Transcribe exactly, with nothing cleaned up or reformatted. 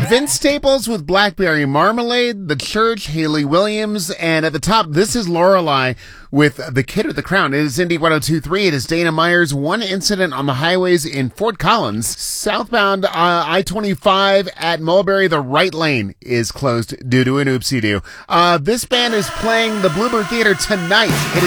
Vince Staples with Blackberry Marmalade, The Church, Haley Williams, and at the top, this is Lorelei with The Kid with the Crown. It is Indy one oh two point three. It is Dana Myers. One incident on the highways in Fort Collins. Southbound uh, I twenty-five at Mulberry, the right lane is closed due to an oopsie-doo. Uh, this band is playing the Bluebird Theater tonight. It is